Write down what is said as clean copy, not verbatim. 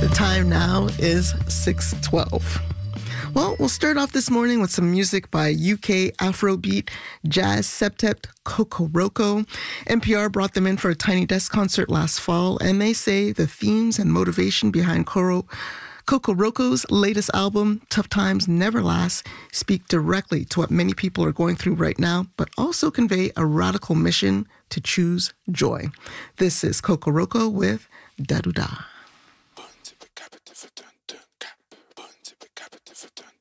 The time now is 6:12. Well, we'll start off this morning with some music by UK Afrobeat jazz septet Kokoroko. NPR brought them in for a Tiny Desk concert last fall, and they say the themes and motivation behind Kokoroko's latest album, Tough Times Never Last, speak directly to what many people are going through right now, but also convey a radical mission to choose joy. This is Kokoroko with Daruda.